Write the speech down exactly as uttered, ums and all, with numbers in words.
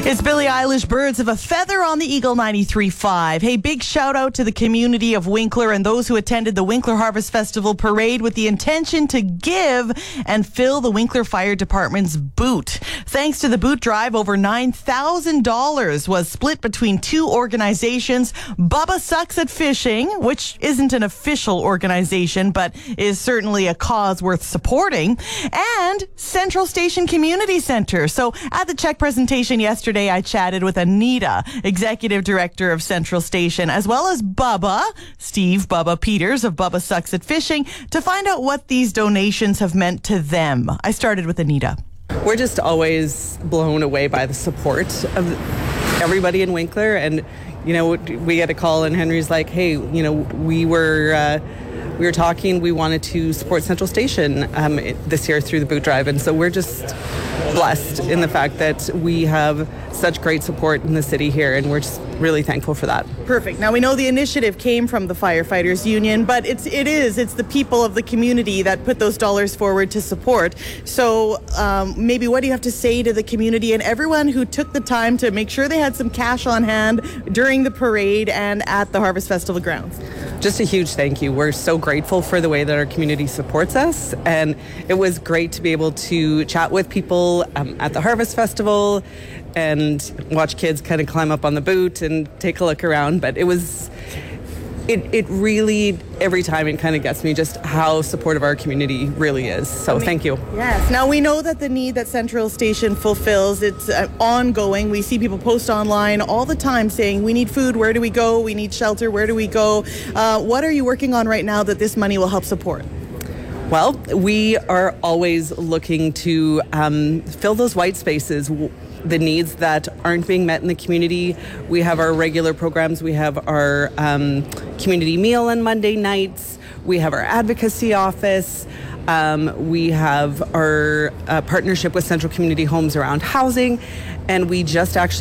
It's Billie Eilish, Birds of a Feather on the Eagle ninety-three point five. Hey, big shout out to the community of Winkler and those who attended the Winkler Harvest Festival parade with the intention to give and fill the Winkler Fire Department's boot. Thanks to the boot drive, over nine thousand dollars was split between two organizations. Bubba Sucks at Fishing, which isn't an official organization, but is certainly a cause worth supporting, and Central Station Community Center. So at the check presentation yesterday, I chatted with Anita, Executive Director of Central Station, as well as Bubba, Steve Bubba Peters of Bubba Sucks at Fishing, to find out what these donations have meant to them. I started with Anita. We're just always blown away by the support of everybody in Winkler. And, you know, we get a call and Henry's like, hey, you know, we were... Uh, We were talking, we wanted to support Central Station um, this year through the boot drive. And so we're just blessed in the fact that we have such great support in the city here. And we're just really thankful for that. Perfect. Now, we know the initiative came from the Firefighters Union, but it's, it is, it's the people of the community that put those dollars forward to support. So um, maybe what do you have to say to the community and everyone who took the time to make sure they had some cash on hand during the parade and at the Harvest Festival grounds? Just a huge thank you. We're so grateful for the way that our community supports us, and it was great to be able to chat with people um, at the Harvest Festival and watch kids kind of climb up on the boot and take a look around. But it was, it, it really, every time it kind of gets me just how supportive our community really is. So I mean, thank you. Yes. Now, we know that the need that Central Station fulfills, it's uh, ongoing. We see people post online all the time saying, we need food, where do we go? We need shelter, where do we go? Uh, what are you working on right now that this money will help support? Well, we are always looking to um, fill those white spaces, the needs that aren't being met in the community. We have our regular programs. We have our um, community meal on Monday nights. We have our advocacy office. Um, we have our uh, partnership with Central Community Homes around housing. And we just actually